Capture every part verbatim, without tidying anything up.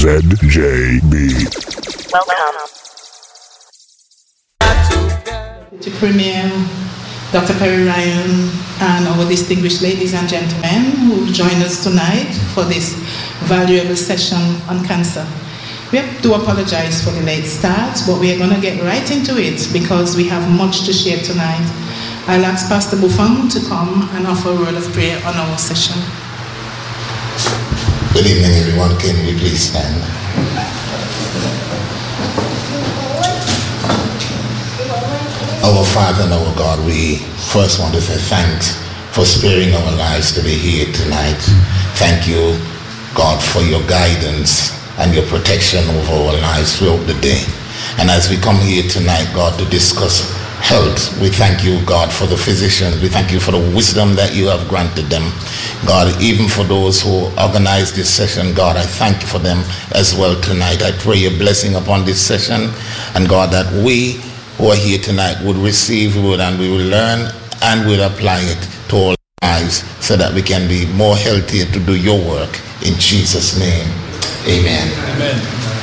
Z J B. Welcome. To Premier Doctor Perry Ryan and our distinguished ladies and gentlemen who joined us tonight for this valuable session on cancer. We have to apologize for the late start, but we are going to get right into it because we have much to share tonight. I'll ask Pastor Bufang to come and offer a word of prayer on our session. Good evening, everyone. Can we please stand? Our Father and our God, we first want to say thanks for sparing our lives to be here tonight. Thank you, God, for your guidance and your protection over our lives throughout the day. And as we come here tonight, God, to discuss health, we thank you, God, for the physicians. We thank you for the wisdom that you have granted them. God, even for those who organized this session, God, I thank you for them as well tonight. I pray your blessing upon this session. And God, that we who are here tonight would receive it and we will learn and will apply it to our lives so that we can be more healthier to do your work. In Jesus' name, amen. Amen.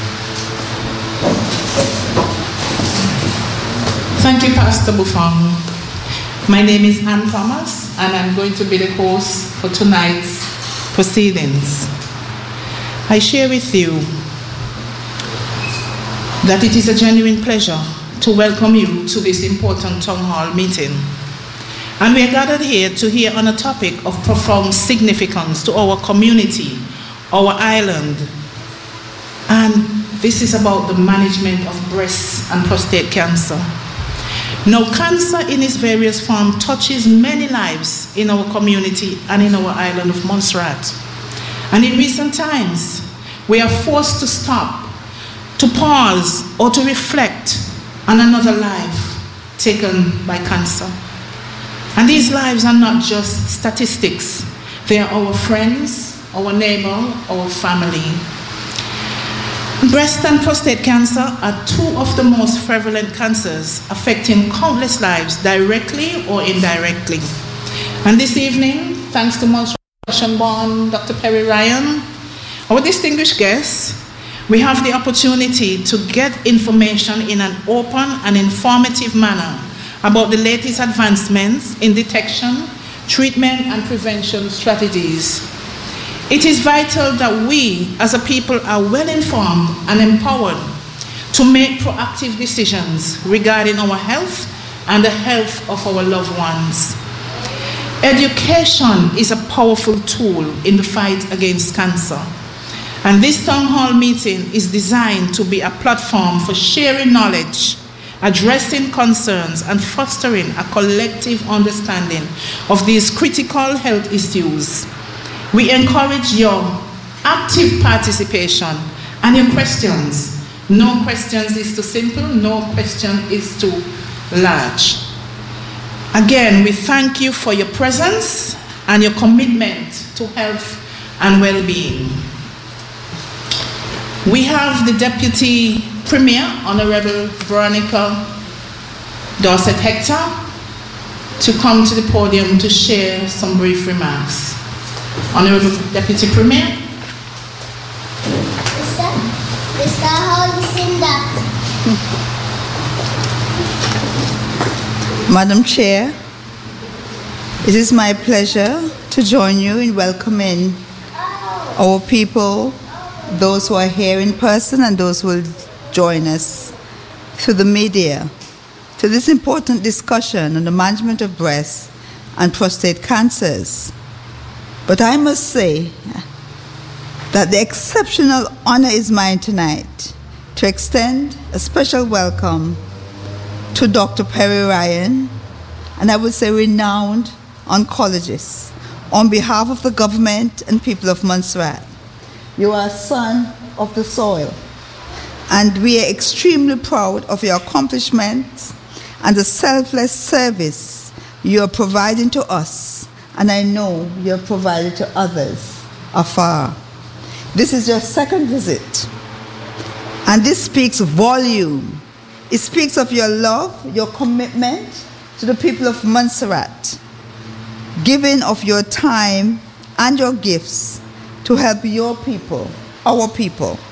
Thank you, Pastor Bufang. My name is Ann Thomas, and I'm going to be the host for tonight's proceedings. I share with you that it is a genuine pleasure to welcome you to this important town hall meeting. And we are gathered here to hear on a topic of profound significance to our community, our island. And this is about the management of breast and prostate cancer. Now, cancer in its various forms touches many lives in our community and in our island of Montserrat. And in recent times, we are forced to stop, to pause, or to reflect on another life taken by cancer. And these lives are not just statistics. They are our friends, our neighbor, our family. Breast and prostate cancer are two of the most prevalent cancers affecting countless lives directly or indirectly. And this evening, thanks to Montserrat-born Doctor Perry Ryan, our distinguished guests, we have the opportunity to get information in an open and informative manner about the latest advancements in detection, treatment, and prevention strategies. It is vital that we, as a people, are well informed and empowered to make proactive decisions regarding our health and the health of our loved ones. Education is a powerful tool in the fight against cancer. And this town hall meeting is designed to be a platform for sharing knowledge, addressing concerns, and fostering a collective understanding of these critical health issues. We encourage your active participation and your questions. No questions is too simple, no question is too large. Again, we thank you for your presence and your commitment to health and well-being. We have the Deputy Premier, Honorable Veronica Dorset Hector, to come to the podium to share some brief remarks. Honorable Deputy Premier. Mister Mister how you sing that? Madam Chair, it is my pleasure to join you in welcoming our people, those who are here in person and those who will join us through the media, to this important discussion on the management of breast and prostate cancers. But I must say that the exceptional honor is mine tonight to extend a special welcome to Doctor Perry Ryan, and I would say renowned oncologist, on behalf of the government and people of Montserrat. You are a son of the soil, and we are extremely proud of your accomplishments and the selfless service you are providing to us, and I know you have provided to others afar. This is your second visit, and this speaks volume. It speaks of your love, your commitment to the people of Montserrat, giving of your time and your gifts to help your people, our people,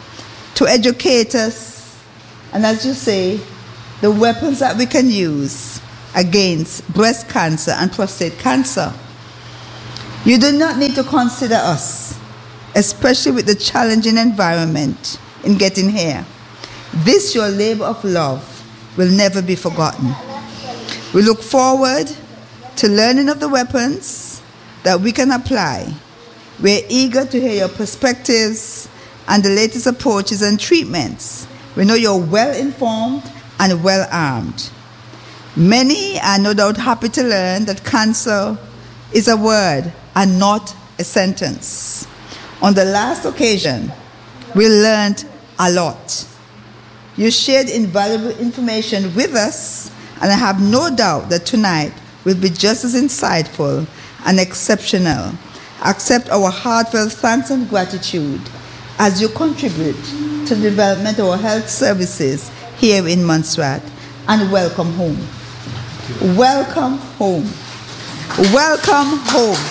to educate us, and as you say, the weapons that we can use against breast cancer and prostate cancer. You do not need to consider us, especially with the challenging environment in getting here. This, your labor of love, will never be forgotten. We look forward to learning of the weapons that we can apply. We're eager to hear your perspectives and the latest approaches and treatments. We know you're well informed and well armed. Many are no doubt happy to learn that cancer is a word and not a sentence. On the last occasion, we learned a lot. You shared invaluable information with us, and I have no doubt that tonight will be just as insightful and exceptional. Accept our heartfelt thanks and gratitude as you contribute to the development of our health services here in Montserrat, and welcome home. Welcome home. Welcome home.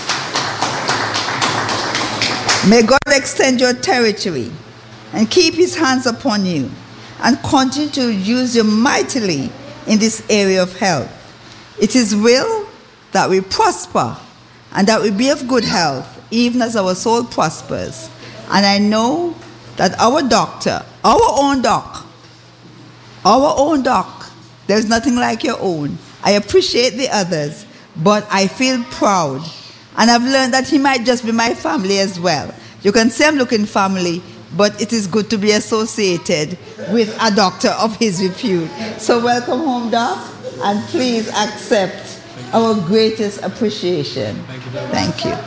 May God extend your territory and keep his hands upon you and continue to use you mightily in this area of health. It is will that we prosper and that we be of good health, even as our soul prospers. And I know that our doctor, our own doc, our own doc, there's nothing like your own. I appreciate the others, but I feel proud. And I've learned that he might just be my family as well. You can say I'm looking family, but it is good to be associated with a doctor of his repute. So welcome home, Doc, and please accept our greatest appreciation. Thank you.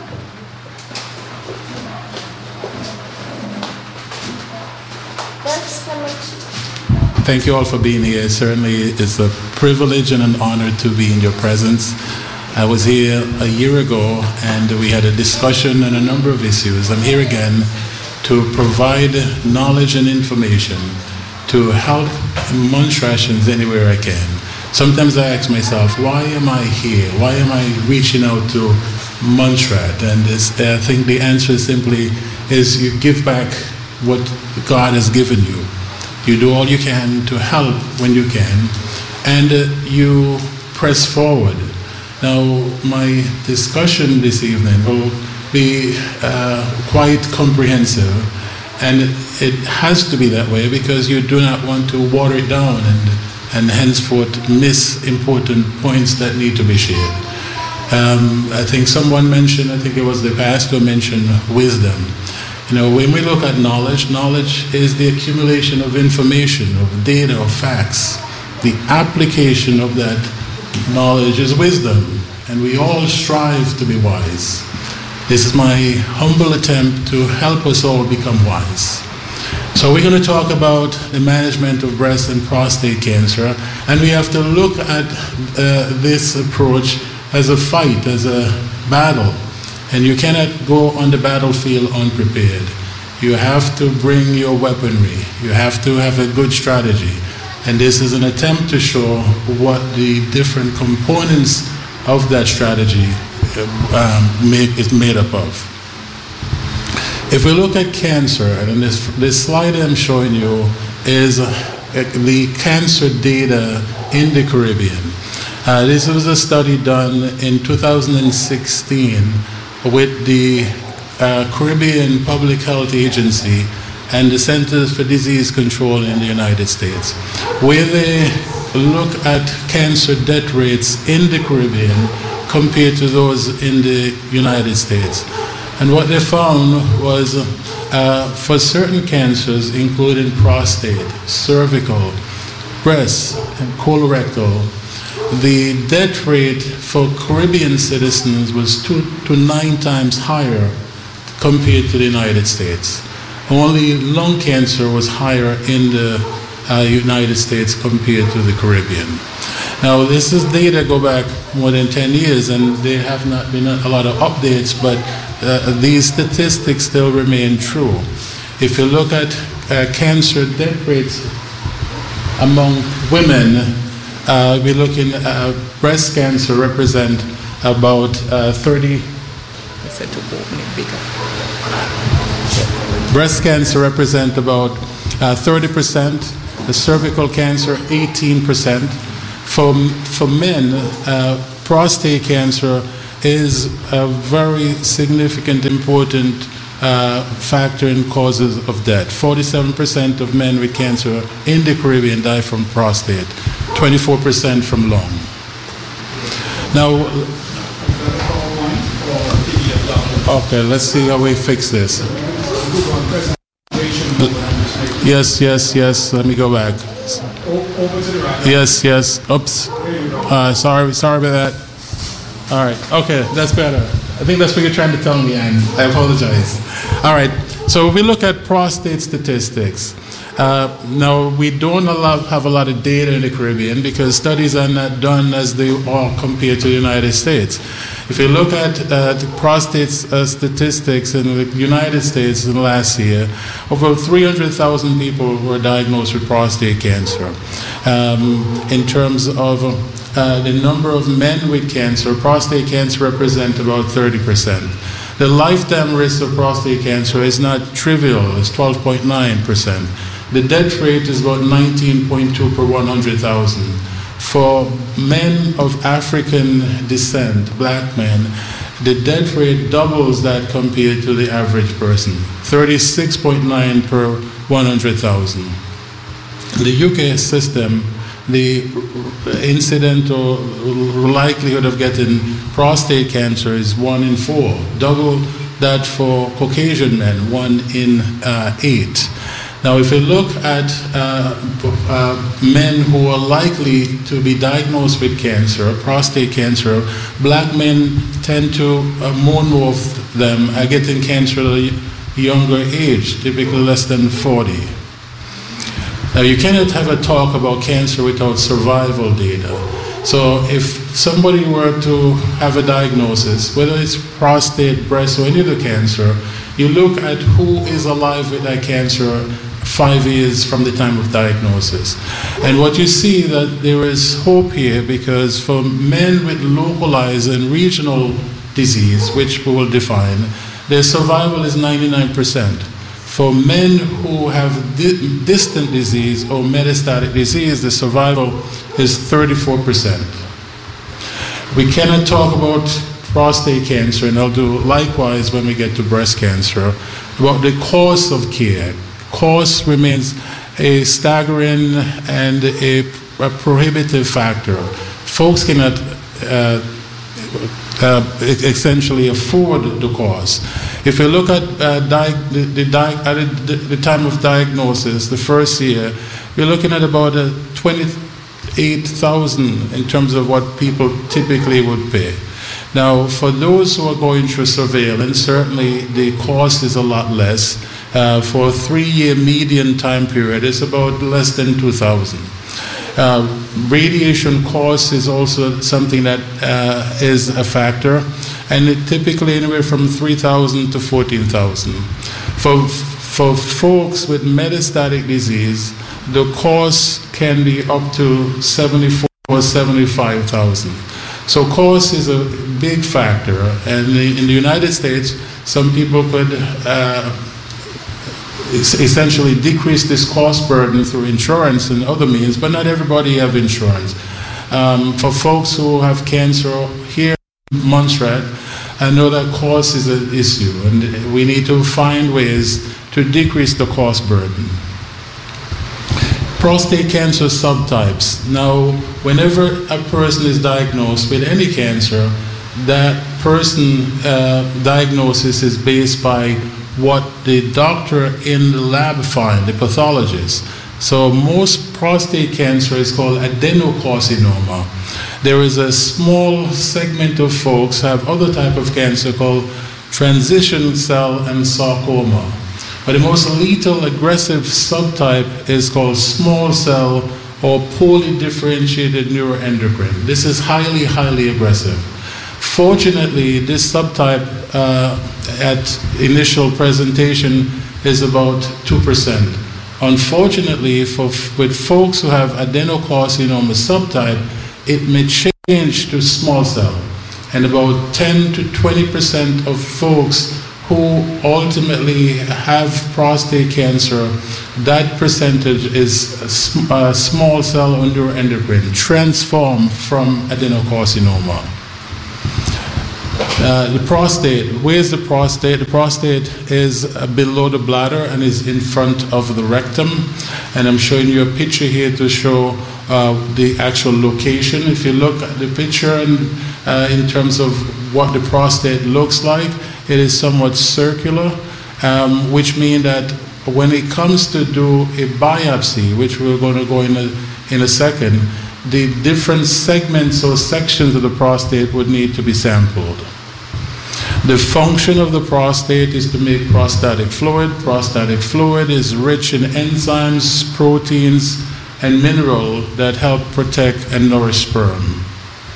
Thank you all for being here. Certainly it's a privilege and an honor to be in your presence. I was here a year ago and we had a discussion on a number of issues. I'm here again to provide knowledge and information to help Montserratians anywhere I can. Sometimes I ask myself, why am I here? Why am I reaching out to Montserrat? And this, I think the answer simply is you give back what God has given you. You do all you can to help when you can, and uh, you press forward. Now, my discussion this evening will be uh, quite comprehensive, and it has to be that way because you do not want to water it down and, and henceforth miss important points that need to be shared. Um, I think someone mentioned, I think it was the pastor mentioned wisdom. You know, when we look at knowledge, knowledge is the accumulation of information, of data, of facts. The application of that knowledge is wisdom, and we all strive to be wise. This is my humble attempt to help us all become wise. So we're going to talk about the management of breast and prostate cancer, and we have to look at uh, this approach as a fight, as a battle. And you cannot go on the battlefield unprepared. You have to bring your weaponry. You have to have a good strategy. And this is an attempt to show what the different components of that strategy um, make, is made up of. If we look at cancer, and this, this slide I'm showing you is uh, the cancer data in the Caribbean. Uh, this was a study done in two thousand sixteen with the uh, Caribbean Public Health Agency and the Centers for Disease Control in the United States, where they look at cancer death rates in the Caribbean compared to those in the United States. And what they found was uh, for certain cancers, including prostate, cervical, breast, and colorectal, the death rate for Caribbean citizens was two to nine times higher compared to the United States. Only lung cancer was higher in the uh, United States compared to the Caribbean. Now, this is data go back more than ten years, and there have not been a lot of updates, but uh, these statistics still remain true. If you look at uh, cancer death rates among women, Uh, we're looking at uh, breast cancer represent about uh, thirty. Breast cancer represent about uh, thirty percent. The cervical cancer, eighteen percent. For, for men, uh, prostate cancer is a very significant, important uh, factor in causes of death. forty-seven percent of men with cancer in the Caribbean die from prostate, twenty-four percent from lung. Now, okay, let's see how we fix this. Yes, yes, yes, let me go back. Yes, yes, oops. Uh, sorry, sorry about that. All right, okay, that's better. I think that's what you're trying to tell me, Anne. I apologize. All right, so we look at prostate statistics. Uh, now, we don't allow, have a lot of data in the Caribbean because studies are not done as they are compared to the United States. If you look at uh, the prostate uh, statistics in the United States in the last year, over three hundred thousand people were diagnosed with prostate cancer. Um, in terms of uh, the number of men with cancer, prostate cancer represents about thirty percent. The lifetime risk of prostate cancer is not trivial, it's twelve point nine percent. The death rate is about nineteen point two per one hundred thousand. For men of African descent, black men, the death rate doubles that compared to the average person, thirty-six point nine per one hundred thousand. In the U K system, the incidental likelihood of getting prostate cancer is one in four, double that for Caucasian men, one in uh, eight. Now, if you look at uh, uh, men who are likely to be diagnosed with cancer, prostate cancer, black men tend to, uh, more and more of them are getting cancer at a younger age, typically less than forty. Now, you cannot have a talk about cancer without survival data. So if somebody were to have a diagnosis, whether it's prostate, breast, or any other cancer, you look at who is alive with that cancer five years from the time of diagnosis. And what you see that there is hope here because for men with localized and regional disease, which we will define, their survival is ninety-nine percent. For men who have di- distant disease or metastatic disease, the survival is thirty-four percent. We cannot talk about prostate cancer, and I'll do likewise when we get to breast cancer, about the cost of care. Cost remains a staggering and a, a prohibitive factor. Folks cannot uh, uh, essentially afford the cost. If you look at uh, di- the, the, di- at the, the time of diagnosis, the first year, you're looking at about uh, twenty-eight thousand in terms of what people typically would pay. Now, for those who are going through surveillance, certainly the cost is a lot less. Uh, for a three-year median time period, it's about less than two thousand. Uh, radiation cost is also something that uh, is a factor, and it typically anywhere from three thousand to fourteen thousand. For, for folks with metastatic disease, the cost can be up to seventy-four or seventy-five thousand. So cost is a big factor, and in the United States, some people could uh, essentially decrease this cost burden through insurance and other means, but not everybody have insurance. Um, for folks who have cancer here in Montserrat, I know that cost is an issue, and we need to find ways to decrease the cost burden. Prostate cancer subtypes. Now, whenever a person is diagnosed with any cancer, that person uh, diagnosis is based by what the doctor in the lab find, the pathologist. So most prostate cancer is called adenocarcinoma. There is a small segment of folks who have other type of cancer called transition cell and sarcoma. But the most lethal aggressive subtype is called small cell or poorly differentiated neuroendocrine. This is highly, highly aggressive. Fortunately, this subtype uh, at initial presentation is about two percent. Unfortunately, for, with folks who have adenocarcinoma subtype, it may change to small cell. And about ten to twenty percent of folks who ultimately have prostate cancer, that percentage is a small cell neuroendocrine transformed from adenocarcinoma. Uh, the prostate, where's the prostate? The prostate is below the bladder and is in front of the rectum. And I'm showing you a picture here to show uh, the actual location. If you look at the picture and, uh, in terms of what the prostate looks like, it is somewhat circular, um, which means that when it comes to do a biopsy, which we're going to go in a, in a second, the different segments or sections of the prostate would need to be sampled. The function of the prostate is to make prostatic fluid. Prostatic fluid is rich in enzymes, proteins, and minerals that help protect and nourish sperm.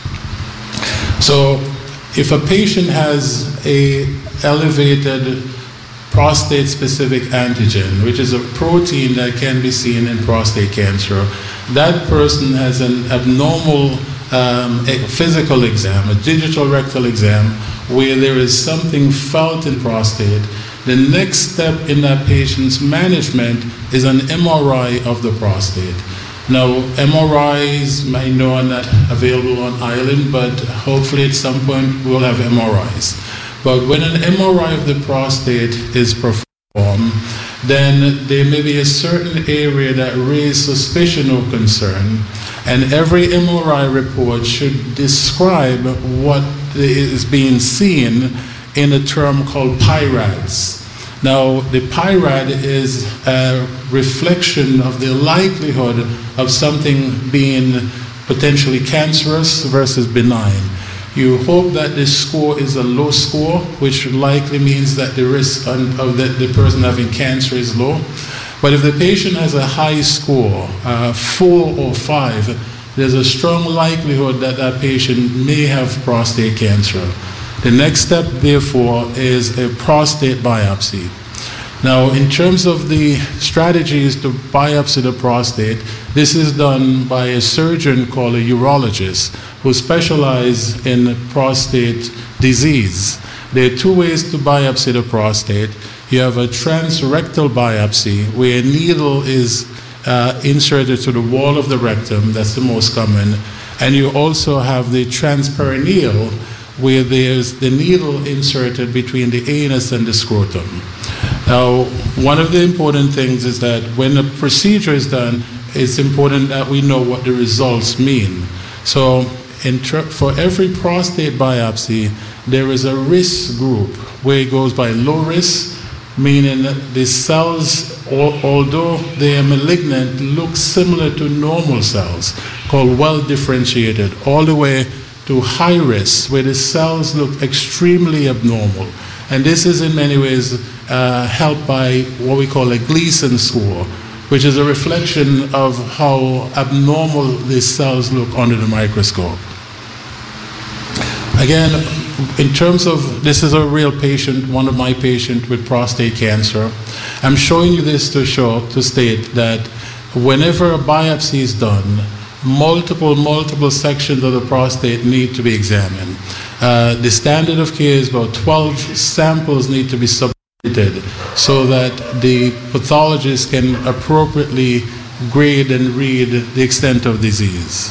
So if a patient has a elevated prostate-specific antigen, which is a protein that can be seen in prostate cancer, that person has an abnormal um, physical exam, a digital rectal exam, where there is something felt in prostate. The next step in that patient's management is an M R I of the prostate. Now, M R Is, I know, are not available on island, but hopefully at some point we'll have M R Is. But when an M R I of the prostate is performed, then there may be a certain area that raises suspicion or concern, and every M R I report should describe what is being seen in a term called P I RADS. Now, the P I RAD is a reflection of the likelihood of something being potentially cancerous versus benign. You hope that the score is a low score, which likely means that the risk of the, the person having cancer is low. But if the patient has a high score, uh, four or five, there's a strong likelihood that that patient may have prostate cancer. The next step, therefore, is a prostate biopsy. Now, in terms of the strategies to biopsy the prostate, this is done by a surgeon called a urologist who specializes in prostate disease. There are two ways to biopsy the prostate. You have a transrectal biopsy where a needle is uh, inserted to the wall of the rectum, that's the most common, and you also have the transperineal, where there's the needle inserted between the anus and the scrotum. Now, one of the important things is that when a procedure is done, it's important that we know what the results mean. So in ter- for every prostate biopsy, there is a risk group where it goes by low risk, meaning that the cells, al- although they are malignant, look similar to normal cells, called well differentiated, all the way to high risk, where the cells look extremely abnormal. And this is in many ways uh, helped by what we call a Gleason score, which is a reflection of how abnormal these cells look under the microscope. Again, in terms of, this is a real patient, one of my patients with prostate cancer. I'm showing you this to show, to state that whenever a biopsy is done, multiple, multiple sections of the prostate need to be examined. Uh, the standard of care is about twelve samples need to be submitted so that the pathologist can appropriately grade and read the extent of disease.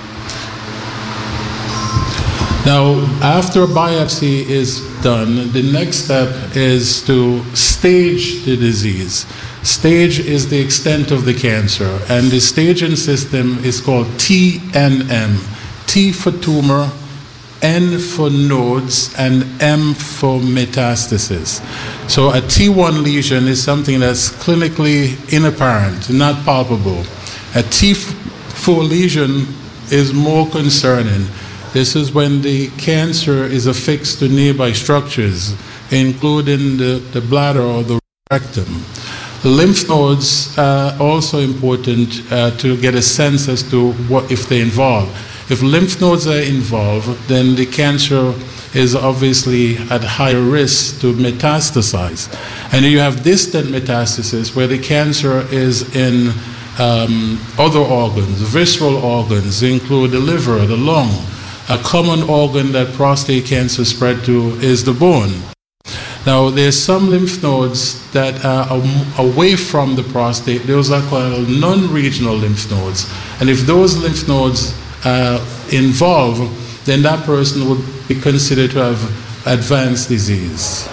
Now, after a biopsy is done, the next step is to stage the disease. Stage is the extent of the cancer, and the staging system is called T N M. T for tumor, N for nodes, and M for metastasis. So a T one lesion is something that's clinically inapparent, not palpable. A T four lesion is more concerning. This is when the cancer is affixed to nearby structures, including the, the bladder or the rectum. Lymph nodes are also important uh, to get a sense as to what if they involve. If lymph nodes are involved, then the cancer is obviously at higher risk to metastasize. And you have distant metastasis where the cancer is in um, other organs, visceral organs, include the liver, the lung. A common organ that prostate cancer spread to is the bone. Now, there's some lymph nodes that are away from the prostate. Those are called non-regional lymph nodes. And if those lymph nodes are involved, then that person would be considered to have advanced disease.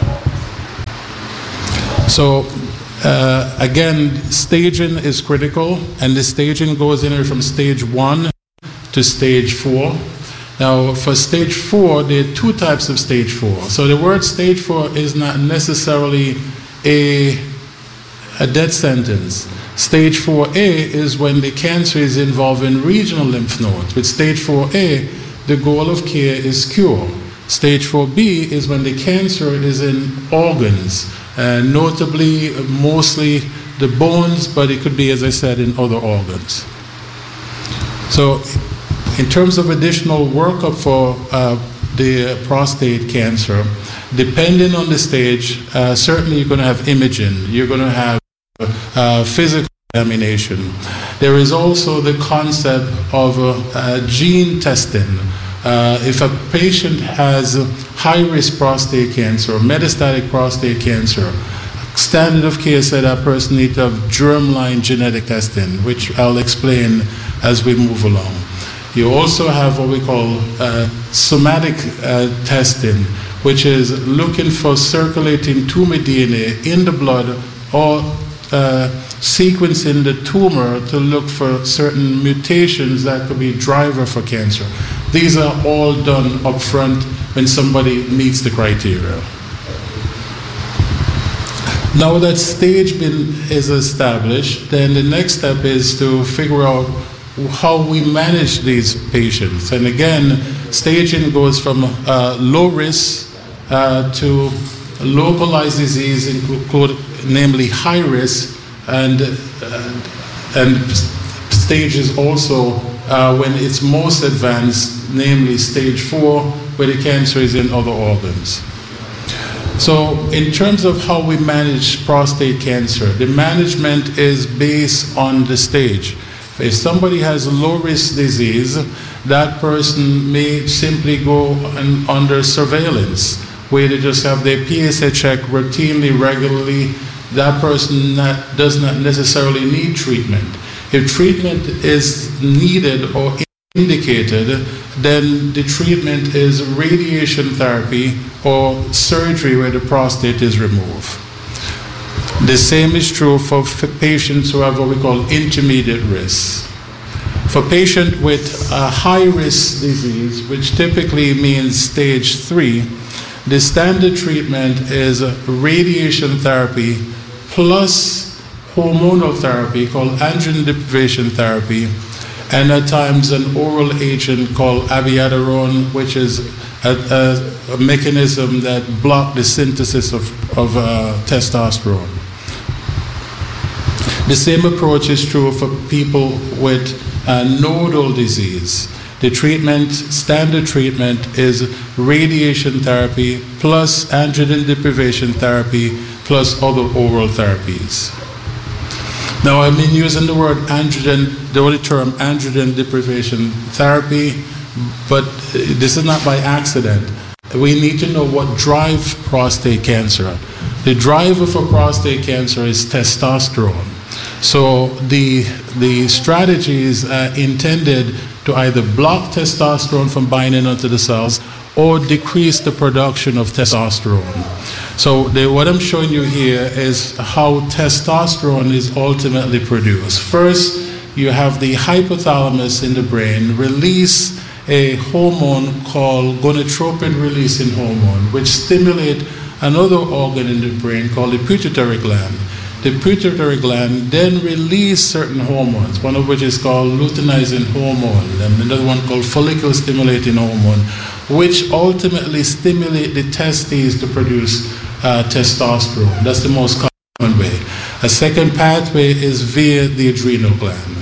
So, uh, again, staging is critical, and the staging goes in from stage one to stage four. Now, for stage four, there are two types of stage four. So the word stage four is not necessarily a, a death sentence. Stage four A is when the cancer is involving regional lymph nodes. With stage four A, the goal of care is cure. Stage four B is when the cancer is in organs, uh, notably, mostly the bones, but it could be, as I said, in other organs. So, in terms of additional workup for uh, the prostate cancer, depending on the stage, uh, certainly you're going to have imaging, you're going to have uh, physical examination. There is also the concept of uh, uh, gene testing. Uh, if a patient has high-risk prostate cancer, metastatic prostate cancer, standard of care said that person needs to have germline genetic testing, which I'll explain as we move along. You also have what we call uh, somatic uh, testing, which is looking for circulating tumor D N A in the blood or uh, sequencing the tumor to look for certain mutations that could be driver for cancer. These are all done up front when somebody meets the criteria. Now that stage been, is established, then the next step is to figure out how we manage these patients. And again, staging goes from uh, low risk uh, to localized disease, include, namely high risk, and, uh, and stages also uh, when it's most advanced, namely stage four, where the cancer is in other organs. So in terms of how we manage prostate cancer, the management is based on the stage. If somebody has a low-risk disease, that person may simply go an, under surveillance, where they just have their P S A check routinely, regularly. That person not, does not necessarily need treatment. If treatment is needed or indicated, then the treatment is radiation therapy or surgery where the prostate is removed. The same is true for patients who have what we call intermediate risk. For patients with a high-risk disease, which typically means stage three, the standard treatment is radiation therapy plus hormonal therapy called androgen deprivation therapy, and at times an oral agent called abiraterone, which is a, a, a mechanism that blocks the synthesis of, of uh, testosterone. The same approach is true for people with uh, nodal disease. The treatment, standard treatment, is radiation therapy plus androgen deprivation therapy plus other oral therapies. Now, I've been using the word androgen, the only term androgen deprivation therapy, but this is not by accident. We need to know what drives prostate cancer. The driver for prostate cancer is testosterone. So the, the strategies are intended to either block testosterone from binding onto the cells or decrease the production of testosterone. So the, what I'm showing you here is how testosterone is ultimately produced. First, you have the hypothalamus in the brain release a hormone called gonadotropin-releasing hormone, which stimulates another organ in the brain called the pituitary gland. The pituitary gland then releases certain hormones, one of which is called luteinizing hormone, and another one called follicle-stimulating hormone, which ultimately stimulate the testes to produce uh, testosterone. That's the most common way. A second pathway is via the adrenal gland.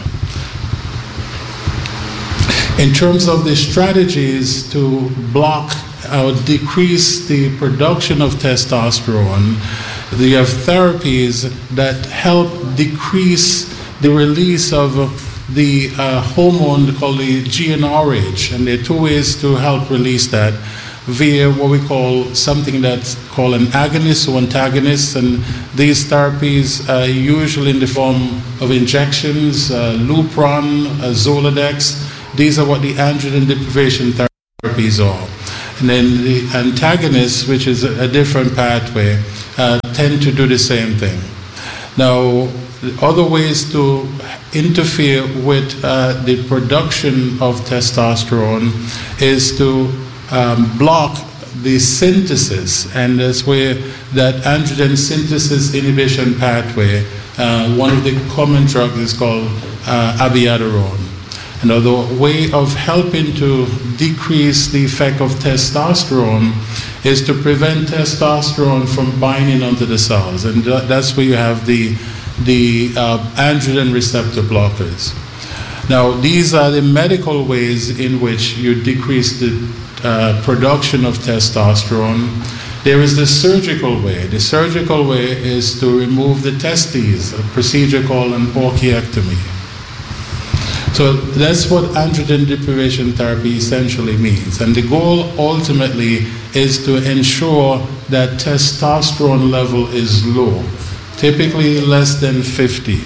In terms of the strategies to block or decrease the production of testosterone, you have therapies that help decrease the release of the uh, hormone called the G n R H, and there are two ways to help release that. via what we call something that's called an agonist or antagonist, and these therapies are usually in the form of injections, uh, Lupron, uh, Zoladex. These are what the androgen deprivation therapies are. And then the antagonists, which is a different pathway, uh, tend to do the same thing. Now, other ways to interfere with uh, the production of testosterone is to um, block the synthesis, and that's where that androgen synthesis inhibition pathway, uh, one of the common drugs is called uh, abiraterone. Another way of helping to decrease the effect of testosterone is to prevent testosterone from binding onto the cells, and that's where you have the the uh, androgen receptor blockers. Now, these are the medical ways in which you decrease the uh, production of testosterone. There is the surgical way. The surgical way is to remove the testes, a procedure called an orchiectomy. So that's what androgen deprivation therapy essentially means. And the goal ultimately is to ensure that testosterone level is low, typically less than fifty.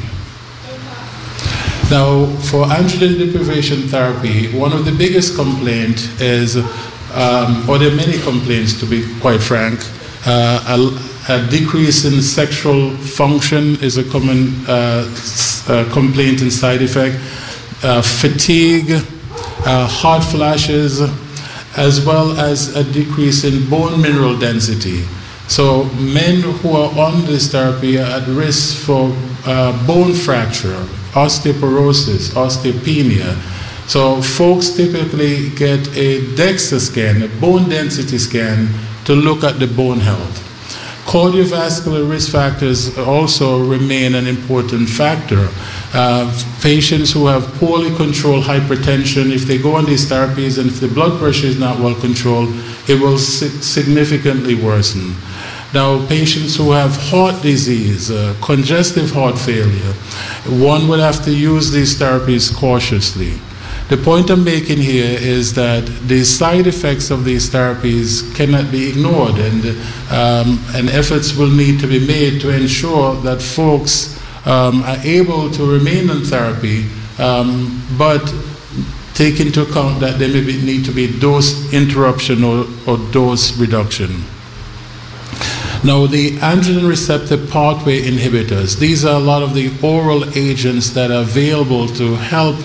Now, for androgen deprivation therapy, one of the biggest complaints is, um, or there are many complaints to be quite frank, uh, a, a decrease in sexual function is a common uh, uh, complaint and side effect. Uh, fatigue, uh, hot flashes, as well as a decrease in bone mineral density. So men who are on this therapy are at risk for uh, bone fracture, osteoporosis, osteopenia. So folks typically get a DEXA scan, a bone density scan, to look at the bone health. Cardiovascular risk factors also remain an important factor. Uh, patients who have poorly controlled hypertension, if they go on these therapies and if the blood pressure is not well controlled, it will si- significantly worsen. Now, patients who have heart disease, uh, congestive heart failure, one would have to use these therapies cautiously. The point I'm making here is that the side effects of these therapies cannot be ignored, and, um, and efforts will need to be made to ensure that folks um, are able to remain on therapy, um, but take into account that there may be, need to be dose interruption or, or dose reduction. Now, the androgen receptor pathway inhibitors, these are a lot of the oral agents that are available to help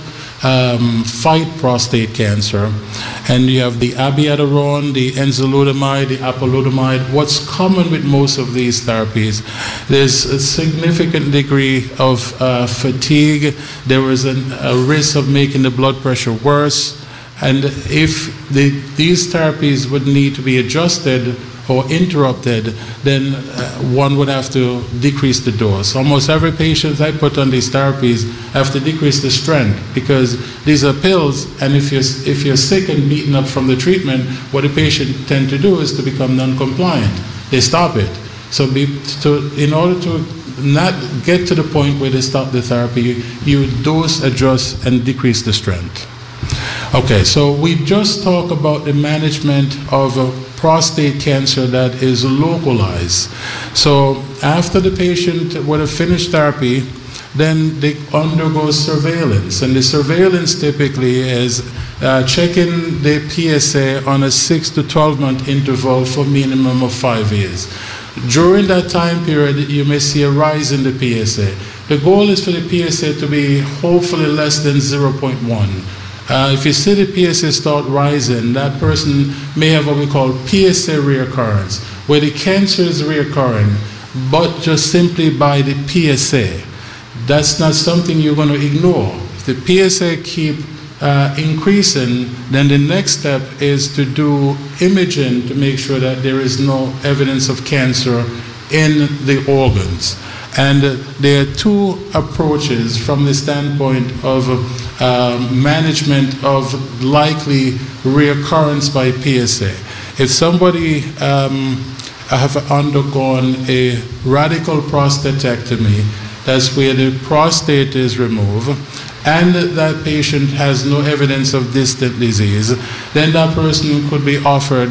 Um, fight prostate cancer. And you have the abiraterone, the enzalutamide, the apalutamide. What's common with most of these therapies, there's a significant degree of uh, fatigue. There is an, a risk of making the blood pressure worse. And if the, these therapies would need to be adjusted or interrupted, then uh, one would have to decrease the dose. Almost every patient I put on these therapies have to decrease the strength, because these are pills, and if you're, if you're sick and beaten up from the treatment, what the patient tend to do is to become non-compliant. They stop it. So be, to, in order to not get to the point where they stop the therapy, you dose, adjust, and decrease the strength. Okay, so we just talked about the management of a prostate cancer that is localized. So after the patient would have finished therapy, then they undergo surveillance. And the surveillance typically is uh, checking the P S A on a six to twelve month interval for minimum of five years. During that time period, you may see a rise in the P S A. The goal is for the P S A to be hopefully less than zero point one. Uh, if you see the P S A start rising, that person may have what we call P S A reoccurrence, where the cancer is reoccurring, but just simply by the P S A. That's not something you're going to ignore. If the P S A keep uh, increasing, then the next step is to do imaging to make sure that there is no evidence of cancer in the organs. And uh, there are two approaches from the standpoint of uh, management of likely reoccurrence by P S A. If somebody um, have undergone a radical prostatectomy, that's where the prostate is removed, and that patient has no evidence of distant disease, then that person could be offered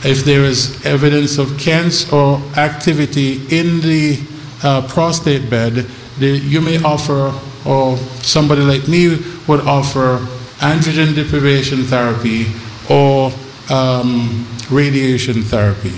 if there is evidence of cancer or activity in the uh, prostate bed, the, you may offer, or somebody like me would offer, androgen deprivation therapy or um, radiation therapy.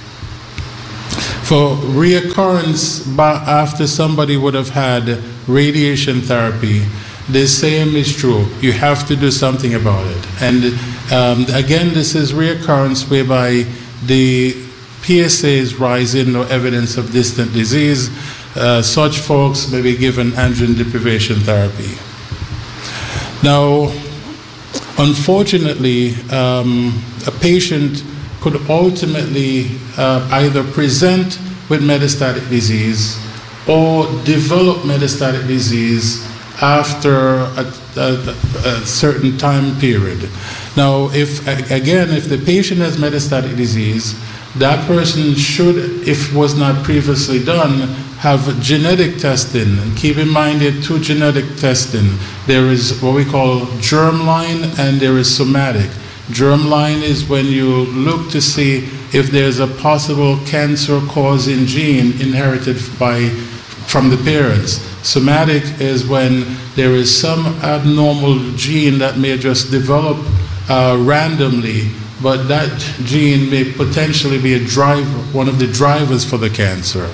For reoccurrence after somebody would have had radiation therapy, the same is true. You have to do something about it. And um, again, this is reoccurrence whereby the P S As rise in no evidence of distant disease. Uh, such folks may be given androgen deprivation therapy. Now, unfortunately, um, a patient could ultimately uh, either present with metastatic disease or develop metastatic disease after a, a, a certain time period. Now, if again, if the patient has metastatic disease, that person should, if it was not previously done, have genetic testing. And keep in mind there are two genetic testing. There is what we call germline and there is somatic. Germline is when you look to see if there's a possible cancer-causing gene inherited by, from the parents. Somatic is when there is some abnormal gene that may just develop uh, randomly, but that gene may potentially be a driver, one of the drivers for the cancer.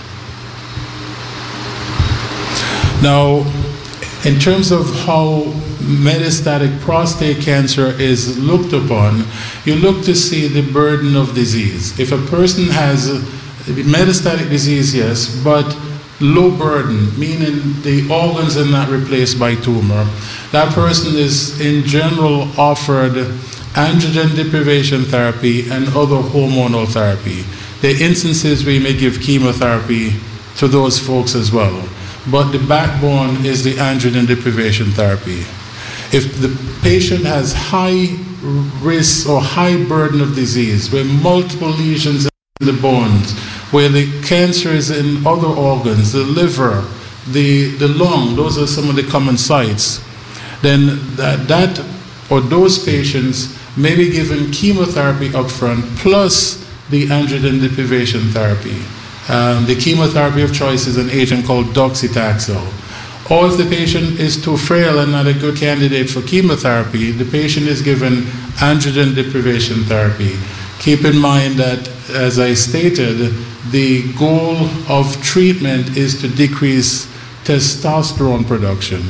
Now, in terms of how metastatic prostate cancer is looked upon, you look to see the burden of disease. If a person has metastatic disease, yes, but low burden, meaning the organs are not replaced by tumor, that person is in general offered androgen deprivation therapy and other hormonal therapy. There are instances we may give chemotherapy to those folks as well. But the backbone is the androgen deprivation therapy. If the patient has high risk or high burden of disease, where multiple lesions in the bones, where the cancer is in other organs, the liver, the, the lung, those are some of the common sites, then that, that or those patients may be given chemotherapy upfront plus the androgen deprivation therapy. Um, the chemotherapy of choice is an agent called docetaxel. Or if the patient is too frail and not a good candidate for chemotherapy, the patient is given androgen deprivation therapy. Keep in mind that, as I stated, the goal of treatment is to decrease testosterone production.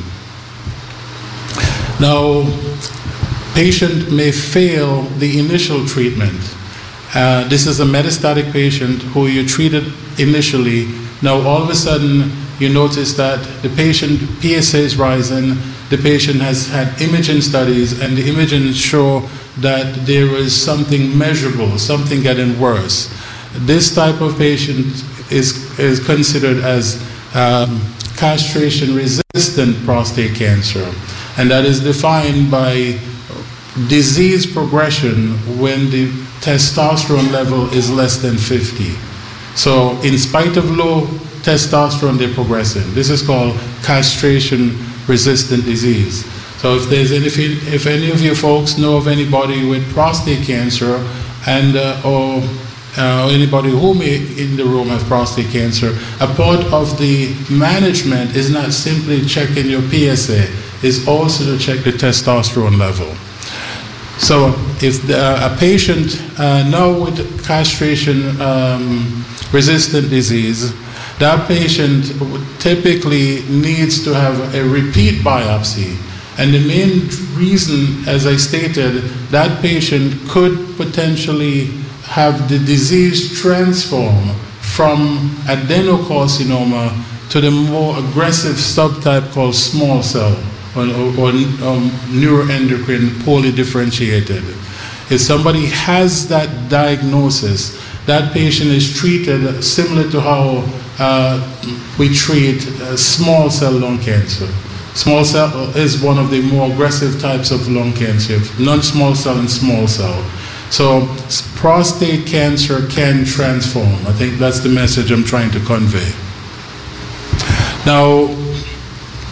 Now, patient may fail the initial treatment. Uh, this is a metastatic patient who you treated initially. Now all of a sudden you notice that the patient P S A is rising, the patient has had imaging studies and the imaging show that there is something measurable, something getting worse. This type of patient is, is considered as um, castration-resistant prostate cancer, and that is defined by disease progression when the testosterone level is less than fifty. So in spite of low testosterone, they're progressing. This is called castration-resistant disease. So if there's anything, if any of you folks know of anybody with prostate cancer, and uh, or uh, anybody who may in the room have prostate cancer, a part of the management is not simply checking your P S A, is also to check the testosterone level. So if the, uh, a patient uh, now with castration-resistant um, disease, that patient typically needs to have a repeat biopsy. And the main reason, as I stated, that patient could potentially have the disease transform from adenocarcinoma to the more aggressive subtype called small cell, or, or um, neuroendocrine poorly differentiated. If somebody has that diagnosis, that patient is treated similar to how uh, we treat uh, small cell lung cancer. Small cell is one of the more aggressive types of lung cancer, non-small cell and small cell. So prostate cancer can transform. I think that's the message I'm trying to convey. Now,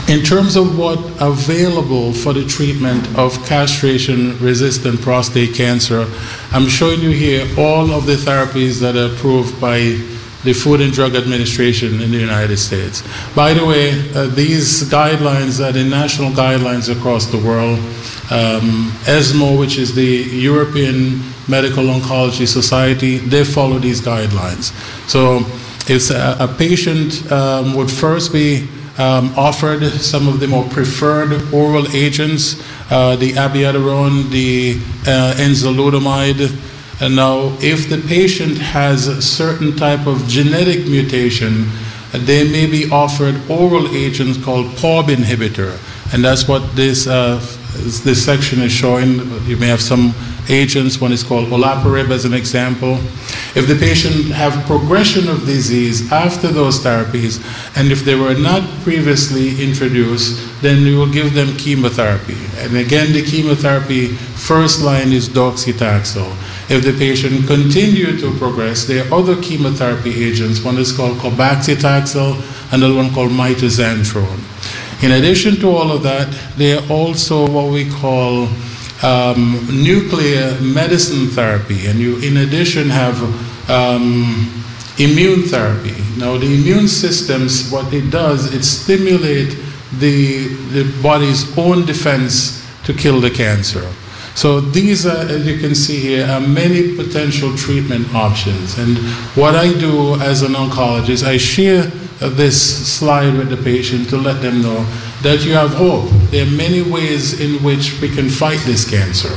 In terms of what available for the treatment of castration-resistant prostate cancer, I'm showing you here all of the therapies that are approved by the Food and Drug Administration in the United States. By the way, uh, these guidelines are the national guidelines across the world. Um, ESMO, which is the European Medical Oncology Society, they follow these guidelines. So if a, a patient um, would first be Um, offered some of the more preferred oral agents, uh, the abiraterone, the uh, enzalutamide. And now, if the patient has a certain type of genetic mutation, uh, they may be offered oral agents called P A R B inhibitor. And that's what this, uh, this section is showing. You may have some agents. One is called olaparib as an example. If the patient have progression of disease after those therapies, and if they were not previously introduced, then you will give them chemotherapy. And again, the chemotherapy first line is docetaxel. If the patient continue to progress, there are other chemotherapy agents. One is called cabazitaxel, another one called mitoxantrone. In addition to all of that, there are also what we call um, nuclear medicine therapy, and you in addition have um, immune therapy. Now the immune systems, what it does, it stimulates the, the body's own defense to kill the cancer. So these are, as you can see here, are many potential treatment options. And what I do as an oncologist, I share this slide with the patient to let them know that you have hope. There are many ways in which we can fight this cancer.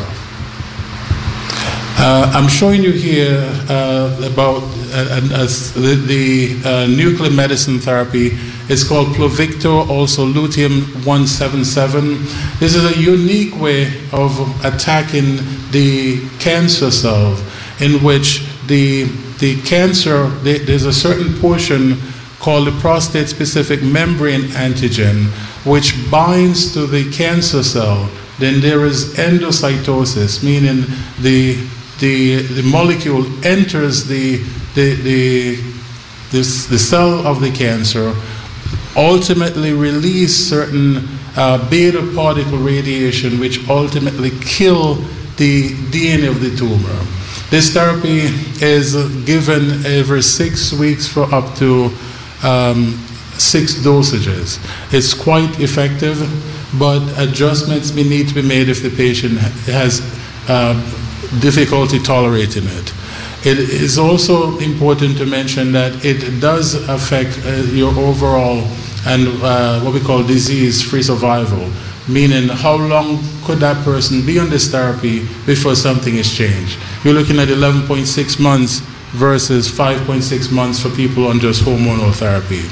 Uh, I'm showing you here uh, about uh, uh, the, the uh, nuclear medicine therapy. It's called Pluvicto, also lutetium one seventy-seven. This is a unique way of attacking the cancer cells in which the, the cancer, the, there's a certain portion called the prostate-specific membrane antigen, which binds to the cancer cell. Then there is endocytosis, meaning the the, the molecule enters the the the, this, the cell of the cancer, ultimately release certain uh, beta particle radiation, which ultimately kill the D N A of the tumor. This therapy is given every six weeks for up to Um, six dosages. It's quite effective, but adjustments may need to be made if the patient has uh, difficulty tolerating it. It is also important to mention that it does affect uh, your overall and uh, what we call disease-free survival, meaning how long could that person be on this therapy before something is changed. You're looking at eleven point six months versus five point six months for people on just hormonal therapy.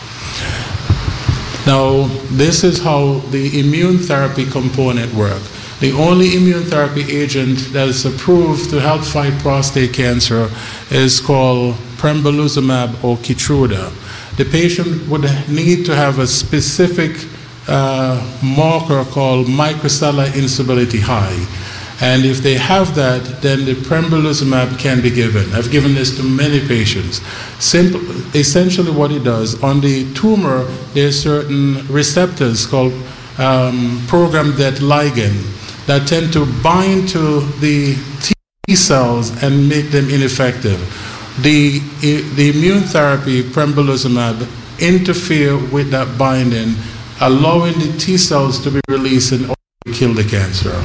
Now, this is how the immune therapy component works. The only immune therapy agent that is approved to help fight prostate cancer is called pembrolizumab or Keytruda. The patient would need to have a specific uh, marker called microcellular instability high. And if they have that, then the pembrolizumab can be given. I've given this to many patients. Simple, essentially what it does, on the tumor, there's certain receptors called um, programmed that ligand that tend to bind to the T cells and make them ineffective. The, the immune therapy, pembrolizumab, interfere with that binding, allowing the T cells to be released and kill the cancer.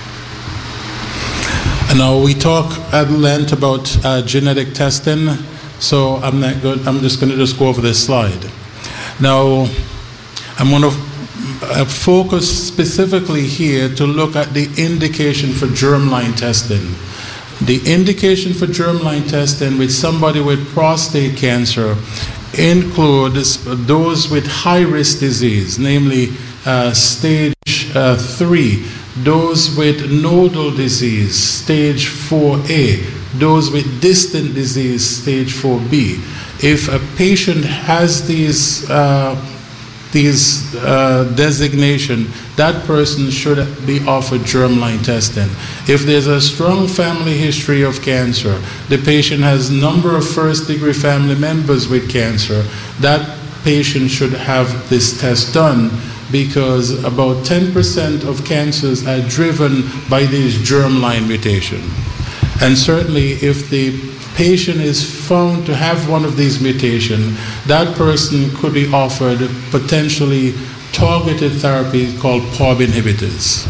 Now we talk at length about uh, genetic testing, so I'm not good. I'm just going to just go over this slide. Now, I'm going to uh, focus specifically here to look at the indication for germline testing. The indication for germline testing with somebody with prostate cancer includes those with high-risk disease, namely uh, stage uh, three. Those with nodal disease, stage four A, those with distant disease, stage four B. If a patient has these, uh, these uh, designation, that person should be offered germline testing. If there's a strong family history of cancer, the patient has a number of first-degree family members with cancer, that patient should have this test done because about ten percent of cancers are driven by this germline mutation. And certainly if the patient is found to have one of these mutations, that person could be offered potentially targeted therapy called P A R B inhibitors.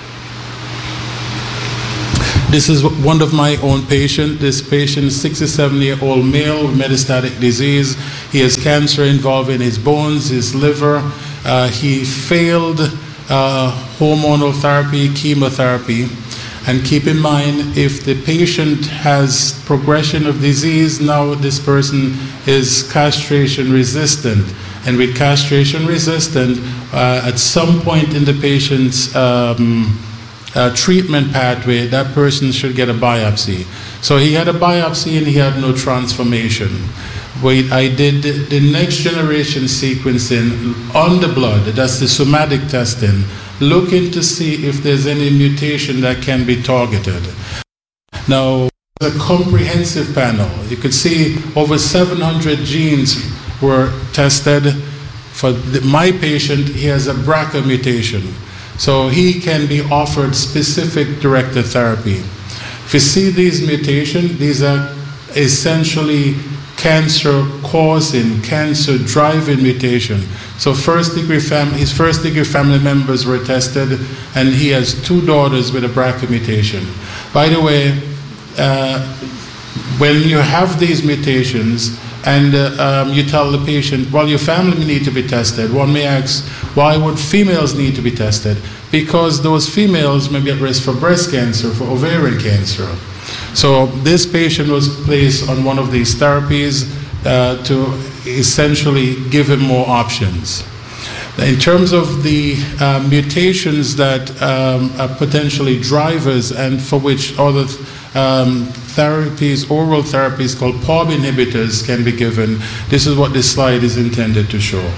This is one of my own patients. This patient is sixty-seven-year-old male with metastatic disease. He has cancer involving his bones, his liver. Uh, he failed uh, hormonal therapy, chemotherapy. And keep in mind, if the patient has progression of disease, now this person is castration resistant. And with castration resistant, uh, at some point in the patient's um, uh, treatment pathway, that person should get a biopsy. So he had a biopsy and he had no transformation. Wait, I did the next generation sequencing on the blood, that's the somatic testing, looking to see if there's any mutation that can be targeted. Now, a comprehensive panel. You could see over seven hundred genes were tested. For the, my patient, he has a B R C A mutation. So he can be offered specific directed therapy. If you see these mutations, these are essentially cancer-causing, cancer-driving mutation. So first degree fam his first degree family members were tested, and he has two daughters with a B R C A mutation. By the way, uh, when you have these mutations and uh, um, you tell the patient, well, your family need to be tested, one may ask, why would females need to be tested? Because those females may be at risk for breast cancer, for ovarian cancer. So this patient was placed on one of these therapies uh, to essentially give him more options. In terms of the uh, mutations that um, are potentially drivers and for which other um, therapies, oral therapies called P A R B inhibitors can be given, this is what this slide is intended to show.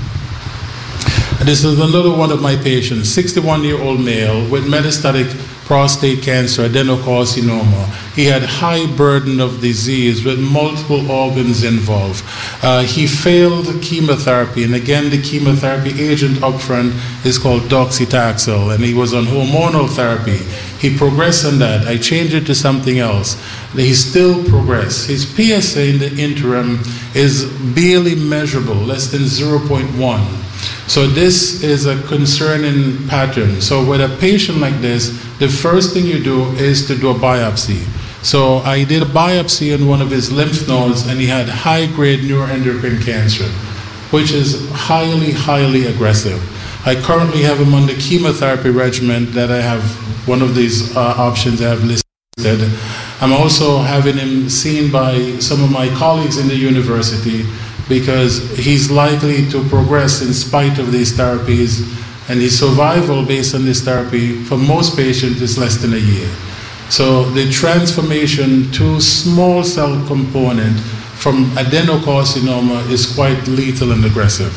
This is another one of my patients, sixty-one-year-old male with metastatic prostate cancer, adenocarcinoma. He had high burden of disease with multiple organs involved. Uh, he failed chemotherapy, and again, the chemotherapy agent upfront is called docetaxel, and he was on hormonal therapy. He progressed on that. I changed it to something else. He still progressed. His P S A in the interim is barely measurable, less than zero point one. So this is a concerning pattern. So with a patient like this, the first thing you do is to do a biopsy. So I did a biopsy on one of his lymph nodes, and he had high-grade neuroendocrine cancer, which is highly, highly aggressive. I currently have him on the chemotherapy regimen that I have, one of these uh, options I have listed. I'm also having him seen by some of my colleagues in the university, because he's likely to progress in spite of these therapies, and his survival based on this therapy for most patients is less than a year. So the transformation to small cell component from adenocarcinoma is quite lethal and aggressive.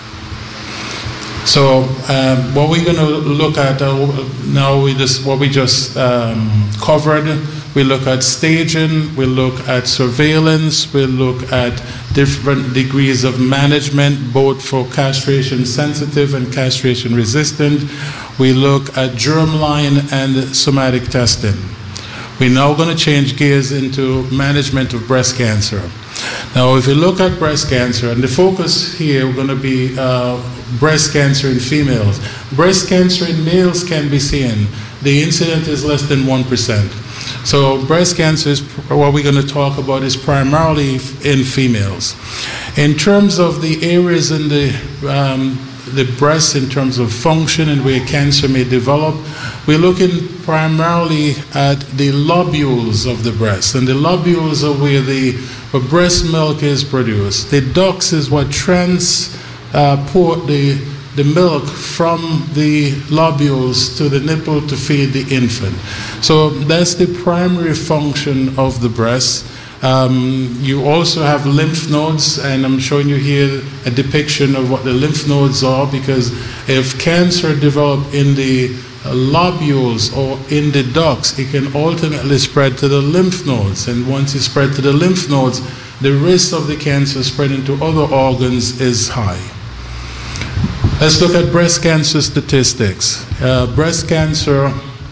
So um, what we're going to look at uh, now, we just what we just um, covered. We look at staging, we look at surveillance, we look at different degrees of management, both for castration sensitive and castration resistant. We look at germline and somatic testing. We're now going to change gears into management of breast cancer. Now, if you look at breast cancer, and the focus here, we're going to be uh, breast cancer in females. Breast cancer in males can be seen. The incidence is less than one percent. So breast cancer is what we're going to talk about is primarily in females. In terms of the areas in the um, the breast in terms of function and where cancer may develop, we're looking primarily at the lobules of the breast, and the lobules are where the where breast milk is produced. The ducts is what transport uh, the the milk from the lobules to the nipple to feed the infant. So that's the primary function of the breast. Um, you also have lymph nodes, and I'm showing you here a depiction of what the lymph nodes are, because if cancer develops in the lobules or in the ducts, it can ultimately spread to the lymph nodes, and once it spread to the lymph nodes, the risk of the cancer spreading to other organs is high. Let's look at breast cancer statistics. Uh, breast cancer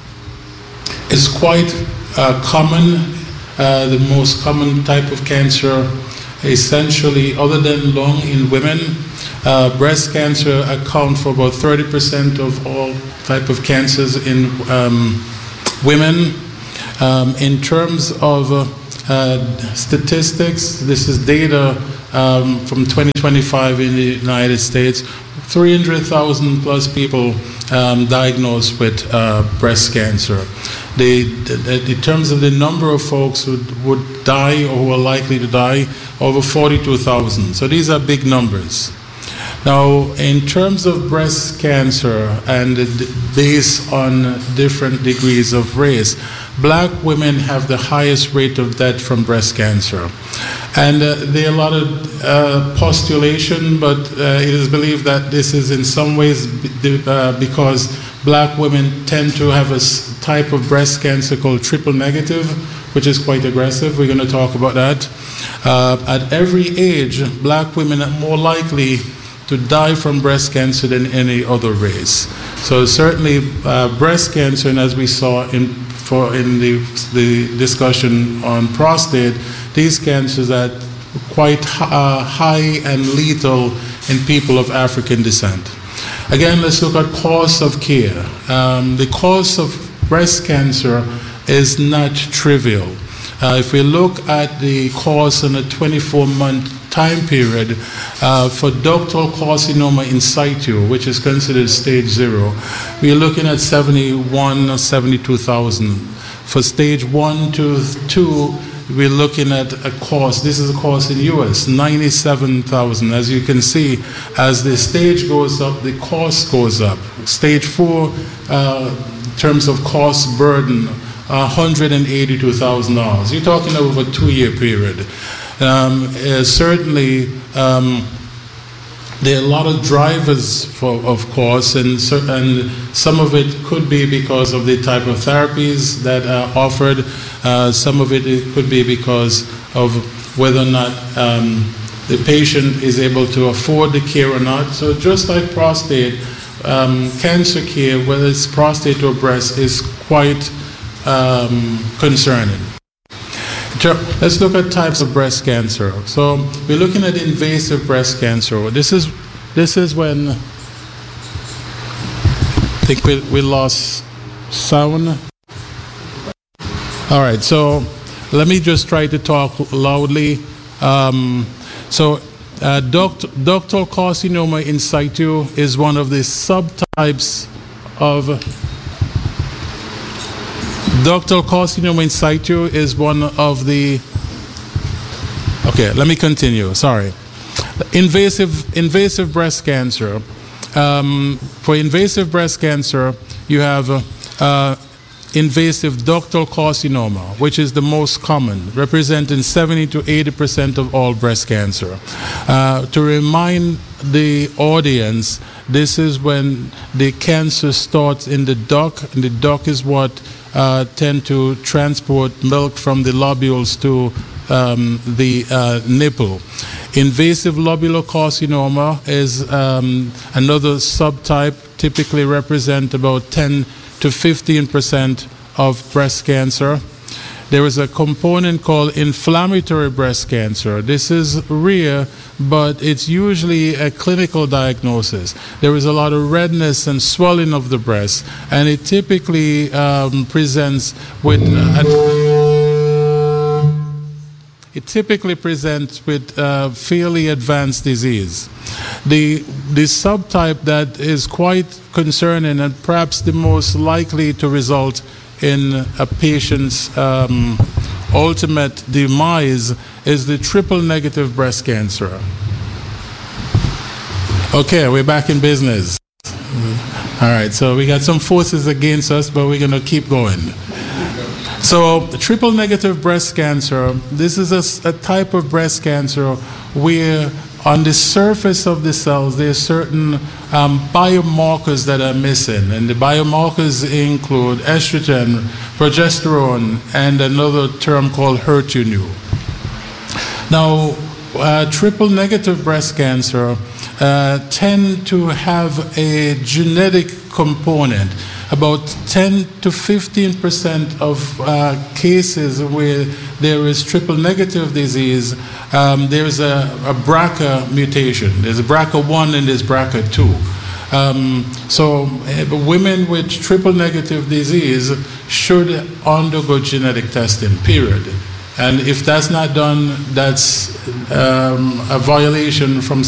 is quite uh, common. Uh, the most common type of cancer, essentially, other than lung in women, uh, breast cancer account for about thirty percent of all type of cancers in um, women. Um, in terms of uh, uh, statistics, this is data um, from twenty twenty-five in the United States. three hundred thousand plus people um, diagnosed with uh, breast cancer. The, the, in terms of the number of folks who would die or who are likely to die, over forty-two thousand. So these are big numbers. Now, in terms of breast cancer and based on different degrees of race, black women have the highest rate of death from breast cancer. And uh, there are a lot of uh, postulation, but uh, it is believed that this is in some ways b- uh, because black women tend to have a s- type of breast cancer called triple negative, which is quite aggressive. We're going to talk about that. Uh, at every age, black women are more likely to die from breast cancer than any other race. So certainly uh, breast cancer, and as we saw in for in the, the discussion on prostate, these cancers are quite uh, high and lethal in people of African descent. Again, let's look at cost of care. Um, the cost of breast cancer is not trivial. Uh, if we look at the cost in a twenty-four month time period uh, for ductal carcinoma in situ, which is considered stage zero, we are looking at seventy-one or seventy-two thousand. For stage one to two, we're looking at a cost, this is a cost in U S, ninety-seven thousand. As you can see, as the stage goes up, the cost goes up. Stage four, uh, in terms of cost burden, one hundred eighty-two thousand dollars. You're talking over a two-year period. Um, uh, certainly, um, there are a lot of drivers, for, of course, and, so, and some of it could be because of the type of therapies that are offered. Uh, some of it, it could be because of whether or not um, the patient is able to afford the care or not. So just like prostate, um, cancer care, whether it's prostate or breast, is quite um, concerning. Let's look at types of breast cancer. So we're looking at invasive breast cancer. This is this is when I think we we lost sound. All right. So let me just try to talk loudly. Um, so uh, duct, ductal carcinoma in situ is one of the subtypes of ductal carcinoma in situ is one of the, okay, let me continue, sorry. Invasive, invasive breast cancer. Um, for invasive breast cancer, you have uh, uh, invasive ductal carcinoma, which is the most common, representing seventy to eighty percent of all breast cancer. Uh, to remind the audience, this is when the cancer starts in the duct, and the duct is what Uh, tend to transport milk from the lobules to um, the uh, nipple. Invasive lobular carcinoma is um, another subtype, typically represent about ten to fifteen percent of breast cancer. There is a component called inflammatory breast cancer. This is rare, but it's usually a clinical diagnosis. There is a lot of redness and swelling of the breast, and it typically um, presents with uh, it typically presents with uh, fairly advanced disease. The the subtype that is quite concerning and perhaps the most likely to result in a patient's um, ultimate demise is the triple negative breast cancer. Okay, we're back in business. All right, so we got some forces against us, but we're going to keep going. So triple negative breast cancer, this is a, a type of breast cancer where on the surface of the cells, there are certain um, biomarkers that are missing. And the biomarkers include estrogen, progesterone, and another term called H E R two. Now, uh, triple negative breast cancer uh, tend to have a genetic component. About ten to fifteen percent of uh, cases where there is triple negative disease, um, there's a, a B R C A mutation. There's a B R C A one and there's B R C A two. Um, so uh, women with triple negative disease should undergo genetic testing, period. And if that's not done, that's um, a violation from